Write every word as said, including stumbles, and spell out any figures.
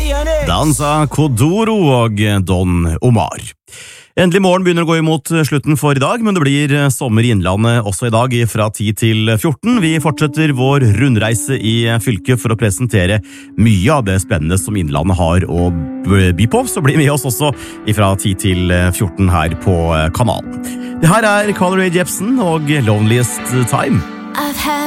Dansa Kodoro og Don Omar. Endelig morgen begynner å gå imot slutten for i dag, men det blir sommer i Innlandet også i dag fra ti til fjorten. Vi fortsetter vår rundreise i fylket for å presentere mye av det spennende som Innlandet har å by på, så bli med oss også fra ti til fjorten her på kanalen. Det her er Carly Rae Jepsen og Loneliest Time. I've had